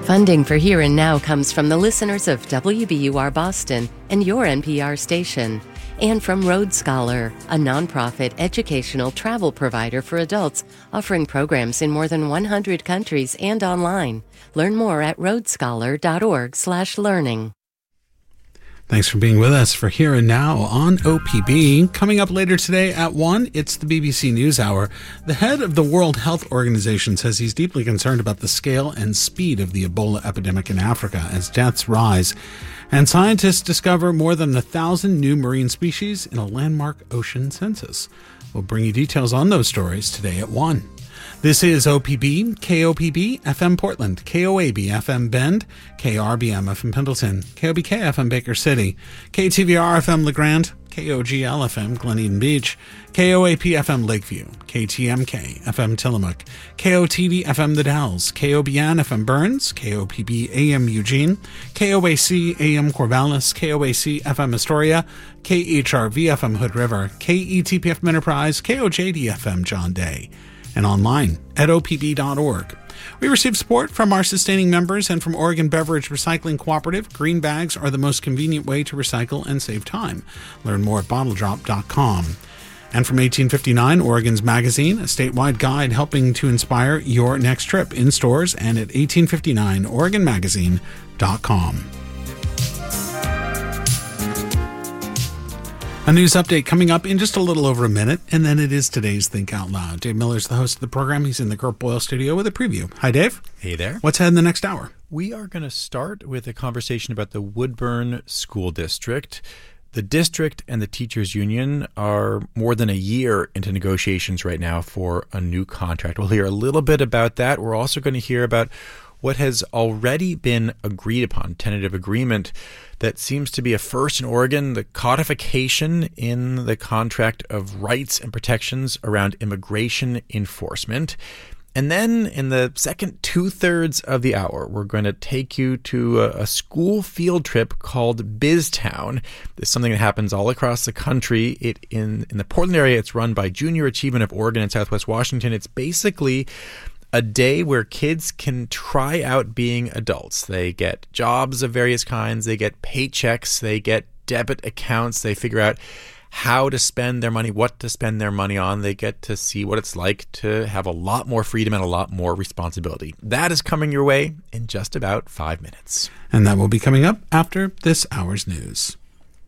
Funding for Here and Now comes from the listeners of WBUR Boston and your NPR station, and from Road Scholar, a nonprofit educational travel provider for adults offering programs in more than 100 countries and online. Learn more at roadscholar.org/learning. Thanks for being with us for Here and Now on OPB. Coming up later today at 1, it's the BBC NewsHour. The head of the World Health Organization says he's deeply concerned about the scale and speed of the Ebola epidemic in Africa as deaths rise. And scientists discover more than 1,000 new marine species in a landmark ocean census. We'll bring you details on those stories today at 1. This is OPB, KOPB FM Portland, KOAB FM Bend, KRBM FM Pendleton, KOBK FM Baker City, KTVR FM LeGrand, KOGL FM Glen Eden Beach, KOAP FM Lakeview, KTMK FM Tillamook, KOTD FM The Dalles, KOBN FM Burns, KOPB AM Eugene, KOAC AM Corvallis, KOAC FM Astoria, KHRV FM Hood River, KETP FM Enterprise, KOJD FM John Day, and online at opb.org. We receive support from our sustaining members and from Oregon Beverage Recycling Cooperative. Green bags are the most convenient way to recycle and save time. Learn more at bottledrop.com. And from 1859, Oregon's Magazine, a statewide guide helping to inspire your next trip in stores and at 1859oregonmagazine.com. A news update coming up in just a little over a minute, and then it is today's Think Out Loud. Dave Miller's the host of the program. He's in the Kurt Boyle studio with a preview. Hi, Dave. Hey there. What's ahead in the next hour? We are going to start with a conversation about the Woodburn School District. The district and the teachers union are more than a year into negotiations right now for a new contract. We'll hear a little bit about that. We're also going to hear about what has already been agreed upon, tentative agreement that seems to be a first in Oregon, the codification in the contract of rights and protections around immigration enforcement. And then in the second two-thirds of the hour, we're going to take you to a school field trip called BizTown. It's something that happens all across the country. In the Portland area, it's run by Junior Achievement of Oregon and Southwest Washington. It's basically a day where kids can try out being adults. They get jobs of various kinds. They get paychecks. They get debit accounts. They figure out how to spend their money, what to spend their money on. They get to see what it's like to have a lot more freedom and a lot more responsibility. That is coming your way in just about 5 minutes. And that will be coming up after this hour's news.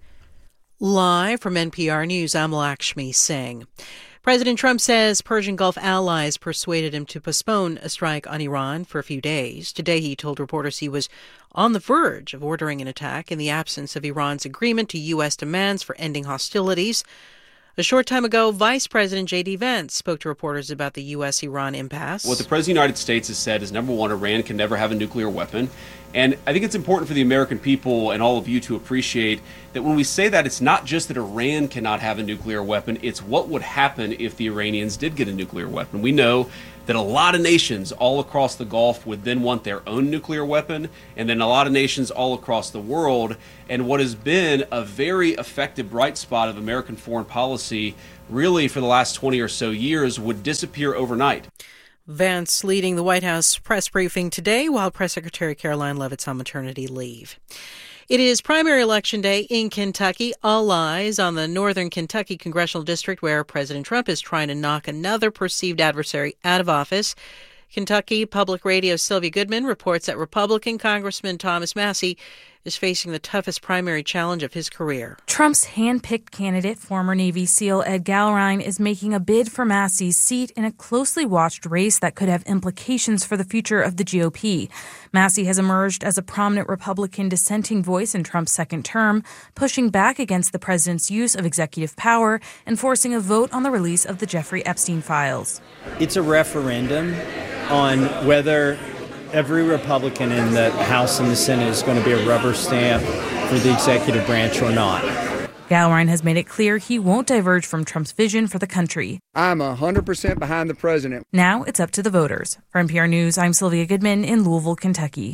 Live from NPR News, I'm Lakshmi Singh. President Trump says Persian Gulf allies persuaded him to postpone a strike on Iran for a few days. Today, he told reporters he was on the verge of ordering an attack in the absence of Iran's agreement to U.S. demands for ending hostilities. A short time ago, Vice President J.D. Vance spoke to reporters about the U.S.-Iran impasse. What the President of the United States has said is, number one, Iran can never have a nuclear weapon. And I think it's important for the American people and all of you to appreciate that when we say that, it's not just that Iran cannot have a nuclear weapon, it's what would happen if the Iranians did get a nuclear weapon. We know that a lot of nations all across the Gulf would then want their own nuclear weapon, and then a lot of nations all across the world. And what has been a very effective bright spot of American foreign policy, really for the last 20 or so years, would disappear overnight. Vance leading the White House press briefing today while Press Secretary Caroline Leavitt's on maternity leave. It is primary election day in Kentucky. All eyes on the northern Kentucky congressional district where President Trump is trying to knock another perceived adversary out of office. Kentucky Public Radio's Sylvia Goodman reports that Republican Congressman Thomas Massie is facing the toughest primary challenge of his career. Trump's hand-picked candidate, former Navy SEAL Ed Gallrein, is making a bid for Massie's seat in a closely watched race that could have implications for the future of the GOP. Massie has emerged as a prominent Republican dissenting voice in Trump's second term, pushing back against the president's use of executive power and forcing a vote on the release of the Jeffrey Epstein files. It's a referendum on whether every Republican in the House and the Senate is going to be a rubber stamp for the executive branch or not. Gallrein has made it clear he won't diverge from Trump's vision for the country. I'm 100% behind the president. Now it's up to the voters. For NPR News, I'm Sylvia Goodman in Louisville, Kentucky.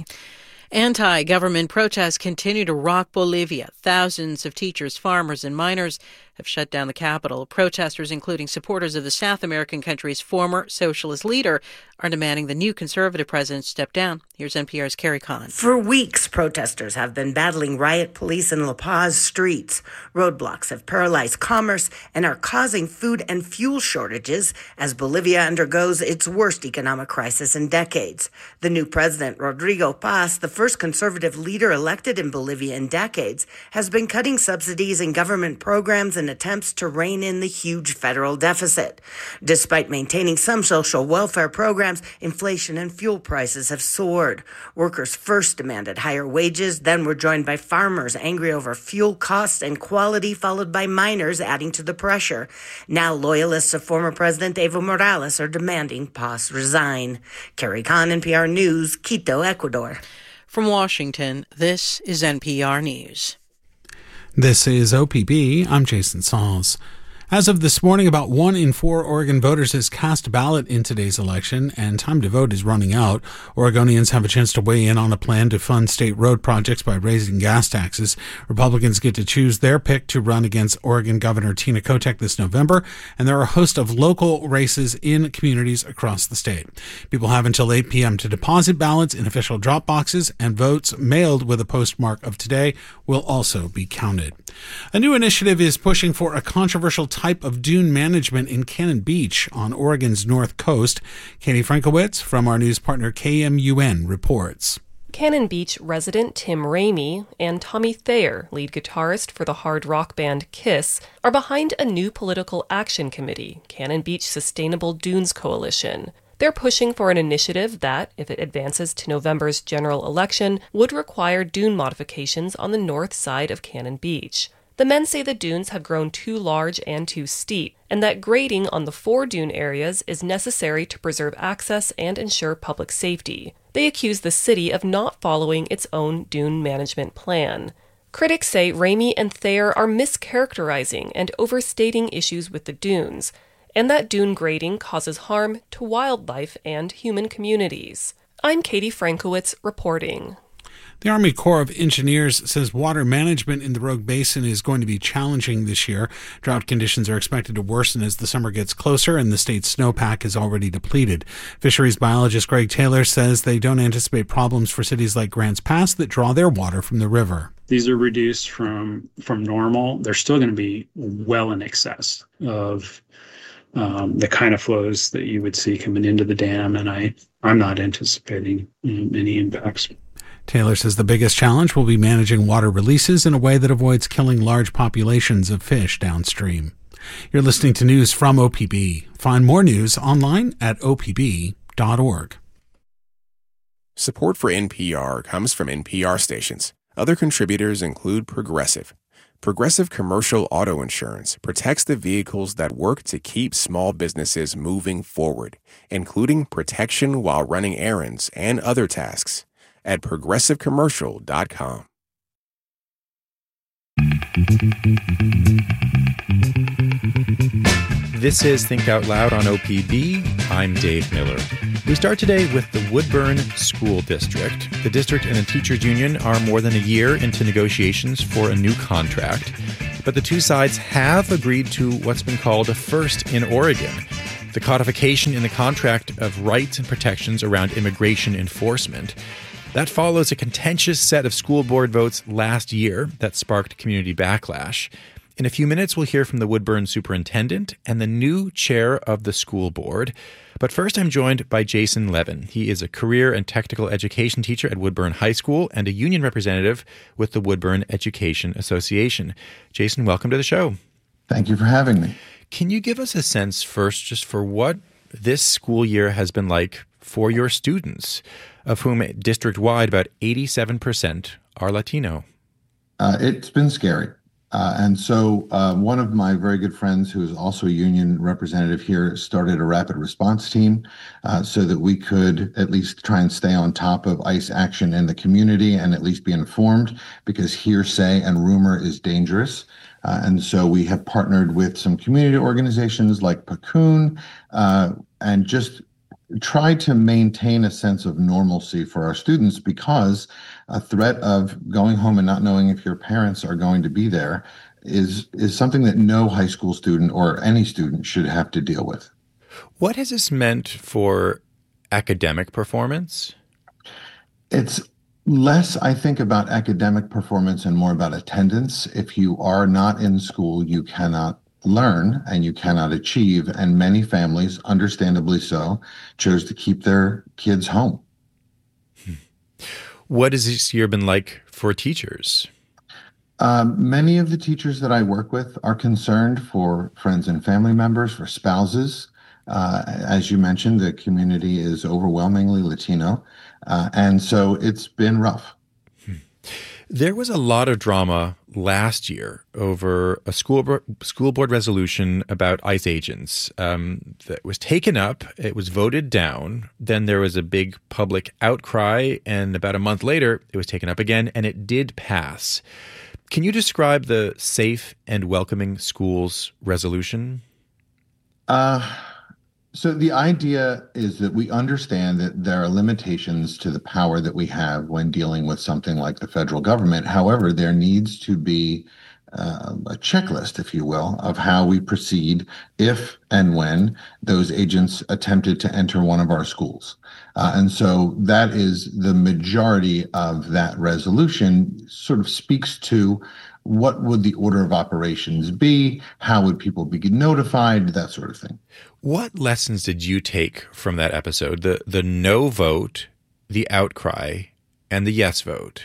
Anti-government protests continue to rock Bolivia. Thousands of teachers, farmers, and miners have shut down the capital. Protesters, including supporters of the South American country's former socialist leader, are demanding the new conservative president step down. Here's NPR's Carrie Kahn. For weeks, protesters have been battling riot police in La Paz streets. Roadblocks have paralyzed commerce and are causing food and fuel shortages as Bolivia undergoes its worst economic crisis in decades. The new president, Rodrigo Paz, the first conservative leader elected in Bolivia in decades, has been cutting subsidies and government programs in attempts to rein in the huge federal deficit. Despite maintaining some social welfare programs, inflation and fuel prices have soared. Workers first demanded higher wages, then were joined by farmers angry over fuel costs and quality, followed by miners adding to the pressure. Now loyalists of former President Evo Morales are demanding Paz resign. Carrie Kahn, NPR News, Quito, Ecuador. From Washington, this is NPR News. This is OPB. I'm Jason Sauls. As of this morning, about 1 in 4 Oregon voters has cast a ballot in today's election, and time to vote is running out. Oregonians have a chance to weigh in on a plan to fund state road projects by raising gas taxes. Republicans get to choose their pick to run against Oregon Governor Tina Kotek this November, and there are a host of local races in communities across the state. People have until 8 p.m. to deposit ballots in official drop boxes, and votes mailed with a postmark of today will also be counted. A new initiative is pushing for a controversial type of dune management in Cannon Beach on Oregon's north coast. Katie Frankowitz from our news partner KMUN reports. Cannon Beach resident Tim Ramey and Tommy Thayer, lead guitarist for the hard rock band Kiss, are behind a new political action committee, Cannon Beach Sustainable Dunes Coalition. They're pushing for an initiative that, if it advances to November's general election, would require dune modifications on the north side of Cannon Beach. The men say the dunes have grown too large and too steep, and that grading on the 4 dune areas is necessary to preserve access and ensure public safety. They accuse the city of not following its own dune management plan. Critics say Ramey and Thayer are mischaracterizing and overstating issues with the dunes, and that dune grading causes harm to wildlife and human communities. I'm Katie Frankowitz reporting. The Army Corps of Engineers says water management in the Rogue Basin is going to be challenging this year. Drought conditions are expected to worsen as the summer gets closer and the state's snowpack is already depleted. Fisheries biologist Greg Taylor says they don't anticipate problems for cities like Grants Pass that draw their water from the river. These are reduced from normal. They're still going to be well in excess of the kind of flows that you would see coming into the dam, and I'm not anticipating any impacts. Taylor says the biggest challenge will be managing water releases in a way that avoids killing large populations of fish downstream. You're listening to news from OPB. Find more news online at opb.org. Support for NPR comes from NPR stations. Other contributors include Progressive. Progressive Commercial Auto Insurance protects the vehicles that work to keep small businesses moving forward, including protection while running errands and other tasks. At progressivecommercial.com. This is Think Out Loud on OPB. I'm Dave Miller. We start today with the Woodburn School District. The district and the teachers union are more than a year into negotiations for a new contract, but the two sides have agreed to what's been called a first in Oregon: the codification in the contract of rights and protections around immigration enforcement. That follows a contentious set of school board votes last year that sparked community backlash. In a few minutes, we'll hear from the Woodburn superintendent and the new chair of the school board. But first, I'm joined by Jason Levin. He is a career and technical education teacher at Woodburn High School and a union representative with the Woodburn Education Association. Jason, welcome to the show. Thank you for having me. Can you give us a sense first just for what this school year has been like for your students, of whom district-wide about 87% are Latino? It's been scary. And so one of my very good friends, who is also a union representative here, started a rapid response team so that we could at least try and stay on top of ICE action in the community and at least be informed, because hearsay and rumor is dangerous. And so we have partnered with some community organizations like Pacoon and just try to maintain a sense of normalcy for our students, because a threat of going home and not knowing if your parents are going to be there is something that no high school student or any student should have to deal with. What has this meant for academic performance? It's less, I think, about academic performance and more about attendance. If you are not in school, you cannot learn and you cannot achieve. And many families, understandably so, chose to keep their kids home. What has this year been like for teachers? Many of the teachers that I work with are concerned for friends and family members, for spouses. As you mentioned, the community is overwhelmingly Latino. And so it's been rough. There was a lot of drama last year over a school board resolution about ICE agents that was taken up. It was voted down. Then there was a big public outcry. And about a month later, it was taken up again, and it did pass. Can you describe the Safe and Welcoming Schools resolution? So the idea is that we understand that there are limitations to the power that we have when dealing with something like the federal government. However, there needs to be a checklist, if you will, of how we proceed if and when those agents attempted to enter one of our schools. And so that is the majority of that resolution, sort of speaks to what would the order of operations be? How would people be notified? That sort of thing. What lessons did you take from that episode? The no vote, the outcry, and the yes vote?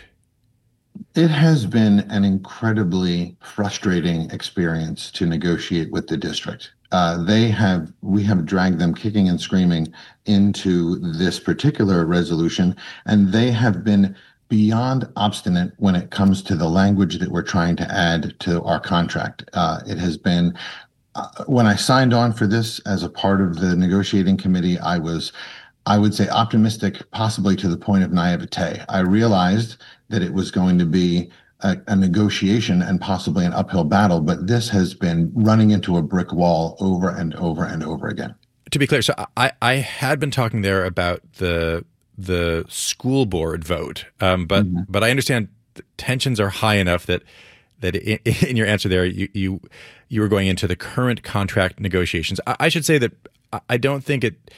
It has been an incredibly frustrating experience to negotiate with the district. We have dragged them kicking and screaming into this particular resolution, and they have been beyond obstinate when it comes to the language that we're trying to add to our contract. It has been, when I signed on for this as a part of the negotiating committee, I would say optimistic, possibly to the point of naivete. I realized that it was going to be a negotiation and possibly an uphill battle, but this has been running into a brick wall over and over and over again. To be clear, so I had been talking there about the school board vote, but I understand tensions are high enough that in your answer there, you were going into the current contract negotiations. I should say that I don't think it.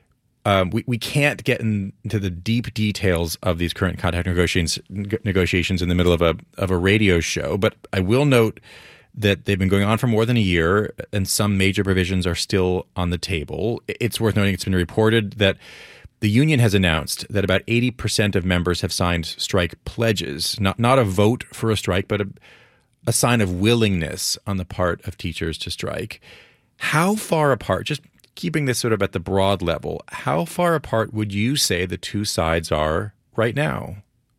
We can't get into the deep details of these current contract negotiations in the middle of a radio show, but I will note that they've been going on for more than a year, and some major provisions are still on the table. It's worth noting it's been reported that the union has announced that about 80% of members have signed strike pledges, not a vote for a strike, but a sign of willingness on the part of teachers to strike. How far apart, just keeping this sort of at the broad level, how far apart would you say the two sides are right now?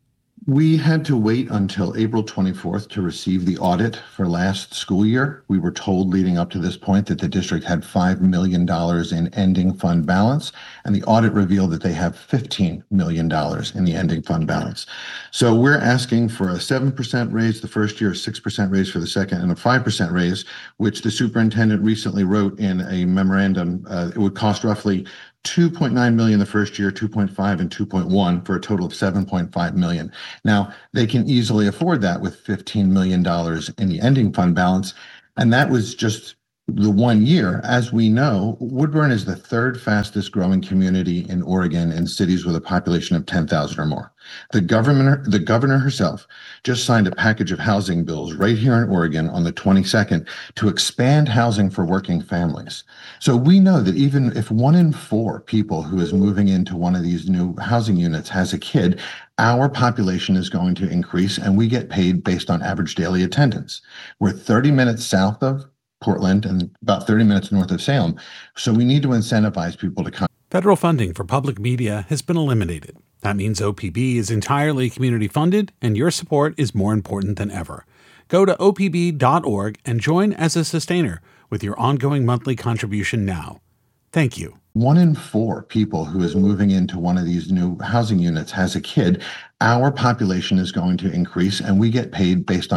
We had to wait until April 24th to receive the audit for last school year. We were told leading up to this point that the district had $5 million in ending fund balance, and the audit revealed that they have $15 million in the ending fund balance. So we're asking for a 7% raise the first year, a 6% raise for the second, and a 5% raise, which the superintendent recently wrote in a memorandum. It would cost roughly $2.9 million the first year, 2.5 and 2.1 for a total of $7.5 million. Now, they can easily afford that with $15 million in the ending fund balance. And that was just the 1 year. As we know, Woodburn is the third fastest growing community in Oregon in cities with a population of 10,000 or more. The governor herself just signed a package of housing bills right here in Oregon on the 22nd to expand housing for working families. So we know that even if 1 in 4 people who is moving into one of these new housing units has a kid, our population is going to increase, and we get paid based on average daily attendance. We're 30 minutes south of Portland and about 30 minutes north of Salem. So we need to incentivize people to come. Federal funding for public media has been eliminated. That means OPB is entirely community funded, and your support is more important than ever. Go to opb.org and join as a sustainer with your ongoing monthly contribution now. Thank you. 1 in 4 people who is moving into one of these new housing units has a kid. Our population is going to increase, and we get paid based on